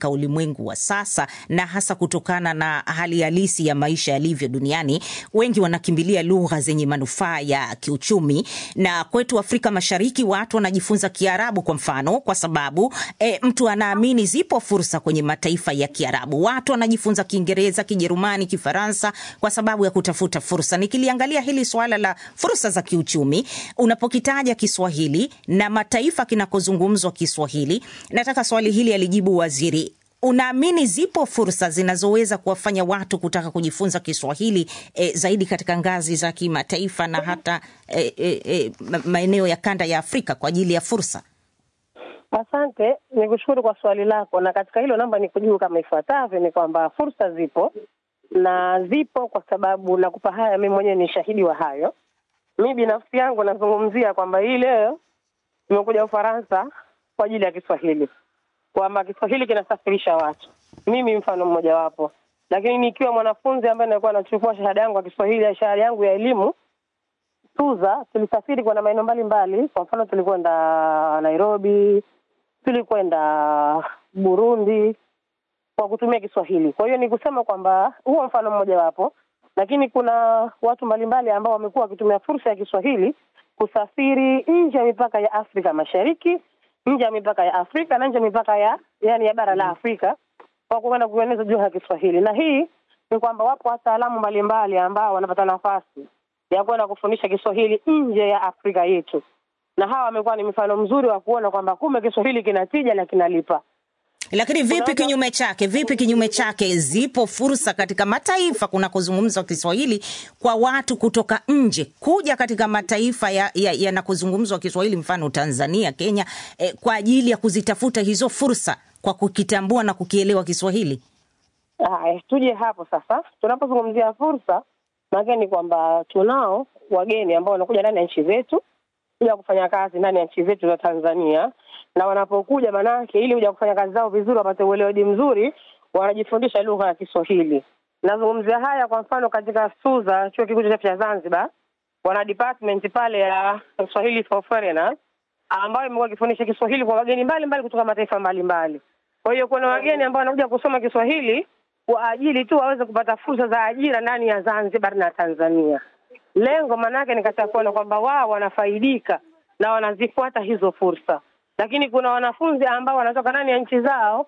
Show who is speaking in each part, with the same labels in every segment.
Speaker 1: katika ulimwengu wa sasa, na hasa kutokana na hali halisi ya maisha yalivyo duniani. Wengi wanakimbilia lugha zenye manufaa ya kiuchumi, na kwetu Afrika Mashariki watu wanajifunza Kiarabu kwa mfano kwa sababu mtu anaamini zipo fursa kwenye mataifa ya Kiarabu. Watu wanajifunza Kiingereza, Kijerumani, Kifaransa kwa sababu ya kutafuta fursa. Nikiliangalia hili swala la fursa za kiuchumi, unapokitaja Kiswahili na mataifa kinakozungumzwa Kiswahili, nataka swali hili alijibu waziri. Unaamini zipo fursa zinazoweza kuwafanya watu kutaka kujifunza Kiswahili zaidi katika ngazi za kimataifa na hata maeneo ya kanda ya Afrika kwa ajili ya fursa?
Speaker 2: Asante, nikushukuru kwa swali lako, na katika hilo namba nikujibu kama ifuatavyo. Ni kwamba fursa zipo, na zipo kwa sababu nakupa haya, mimi mwenyewe ni shahidi wa hayo. Mimi binafsi yangu nazungumzia kwamba hii leo nimekuja Ufaransa kwa ajili ya Kiswahili, kwamba Kiswahili kinasafirisha watu. Mimi mfano mmoja wapo, lakini nikiwa mwanafunzi ambaye nilikuwa nachukua shahada yangu ya Kiswahili, shahada yangu ya elimu TUZA, tulisafiri kwa maeneo mbalimbali. Kwa mfano tulikwenda Nairobi, tulikwenda Burundi kwa kutumia Kiswahili. Kwa hiyo ni kusema kwamba huo mfano mmoja wapo, lakini kuna watu mbalimbali ambao wamekuwa wakitumia fursa ya Kiswahili kusafiri nje ya mipaka ya Afrika Mashariki, nje ya mipaka ya Afrika na nje ya mipaka ya bara la Afrika kwa kwenda kueneza lugha ya Kiswahili. Na hii ni kwamba wapo wataalamu mbalimbali ambao wanapata nafasi ya kwenda kufundisha Kiswahili nje ya Afrika yetu. Na hawa wamekuwa ni mfano mzuri wa kuona kwamba kumbe Kiswahili kinatija na kinalipa.
Speaker 1: Lakini vipi kinyume chake? Vipi kinyume chake? Zipo fursa katika mataifa kunakozungumzwa Kiswahili kwa watu kutoka nje kuja katika mataifa yanakozungumzwa Kiswahili, mfano Tanzania, Kenya, kwa ajili ya kuzitafuta hizo fursa kwa kukitambua na kukielewa Kiswahili.
Speaker 2: Tuje hapo sasa. Tunapozungumzia fursa, maana ni kwamba tunao wageni ambao wanakuja ndani ya nchi zetu kuja kufanya kazi ndani ya nchi zetu za Tanzania, na wanapokuja manake ili kuja kufanya kazi zao vizuri, wapate uelewaji mzuri, wanajifundisha lugha ya Kiswahili. Nazungumzia haya kwa mfano katika SUZA, chuo kikuu cha Zanzibar, wana department pale ya Swahili for Foreigners ambayo imekuwa ikifundisha Kiswahili kwa wageni mbalimbali kutoka mataifa mbalimbali. Kwa hiyo kuna wageni ambao wanakuja kusoma Kiswahili kwa ajili tu waweze kupata fursa za ajira ndani ya Zanzibar na Tanzania. Lengo manake ni katika kuona kwamba wao wanafaidika na wanazifuata hizo fursa. Lakini kuna wanafunzi ambao wanatoka ndani ya nchi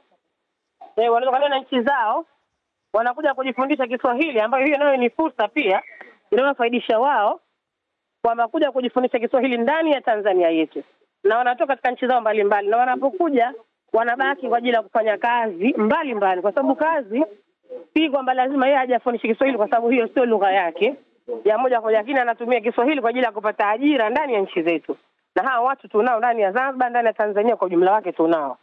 Speaker 2: zao, wanakuja kujifundisha Kiswahili, ambayo hiyo nayo ni fursa pia inayofaidisha wao kwamba kuja kujifundisha Kiswahili ndani ya Tanzania yetu. Na wanatoka katika nchi zao mbalimbali, na wanapokuja wanabaki kwa ajili ya kufanya kazi mbalimbali, kwa sababu kazi si kwamba lazima yeye ajifundishe Kiswahili kwa sababu hiyo sio lugha yake ya moja kwa moja, lakini anatumia Kiswahili kwa ajili ya kupata ajira ndani ya nchi zetu. Na hawa watu tunao ndani ya Zanzibar, ndani ya Tanzania kwa ujumla wake tunao.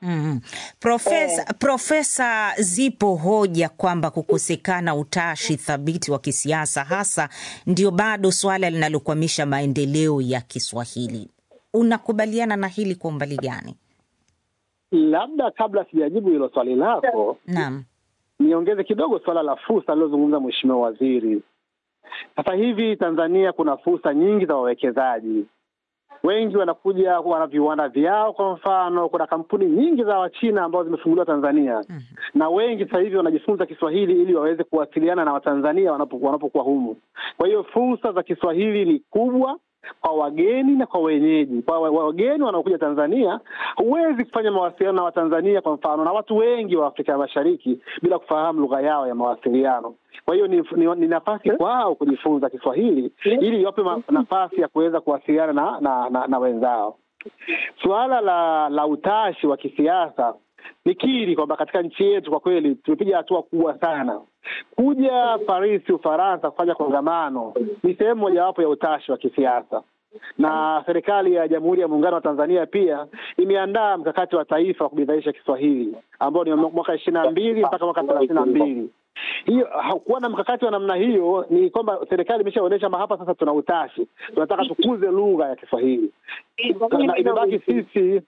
Speaker 1: Profesa, zipo hoja kwamba kukosekana utashi thabiti wa kisiasa hasa ndio bado swala linalokwamisha maendeleo ya Kiswahili. Unakubaliana na hili kwa umbali gani?
Speaker 3: Labda kabla sijajibu hilo swali lako,
Speaker 1: naam,
Speaker 3: niongeze kidogo swala la fursa alilozungumza Mheshimiwa Waziri. Sasa hivi Tanzania kuna fursa nyingi za wawekezaji. Wengi wanakuja, wana viwanda vyao. Kwa mfano, kuna kampuni nyingi za Wachina ambazo zimefunguliwa Tanzania. Na wengi sasa hivi wanajifunza Kiswahili ili waweze kuwasiliana na Watanzania wanapokuwa humu. Kwa hiyo fursa za Kiswahili ni kubwa kwa wageni na kwa wenyeji. Kwa wageni wanaokuja Tanzania, huwezi kufanya mawasiliano na Watanzania kwa mfano na watu wengi wa Afrika Mashariki bila kufahamu lugha yao ya mawasiliano. Kwa hiyo ni nafasi kwao kujifunza Kiswahili ili iwape nafasi ya kuweza kuwasiliana na wenzao. Suala la utashi wa kisiasa, nikiri kwamba katika nchi yetu kwa kweli tumepiga hatua kubwa sana. Kuja Paris, Ufaransa kufanya kongamano ni sehemu mojawapo ya utashi wa kisiasa. Na serikali ya Jamhuri ya Muungano wa Tanzania pia imeandaa mkakati wa taifa wa kubidhaisha Kiswahili ambao ni mwaka 22 mpaka mwaka 32. Hiyo hakuwa na mkakati wa namna hiyo, ni kwamba serikali imeshaonyesha hapa sasa tuna utashi. Tunataka tukuze lugha ya Kiswahili. Na imebaki sisi.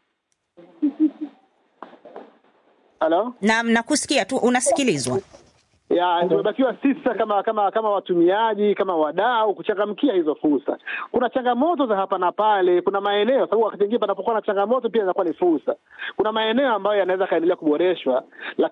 Speaker 3: Halo?
Speaker 1: Naam, nakusikia tu, unasikilizwa.
Speaker 3: Tumebakiwa sisi kama watumiaji, kama wadau kuchangamkia hizo fursa. Kuna changamoto za hapa na pale, kuna maeneo sababu wakati mwingine panapokuwa na changamoto pia inakuwa ni fursa. Kuna maeneo ambayo yanaweza kaendelea kuboreshwa, lakini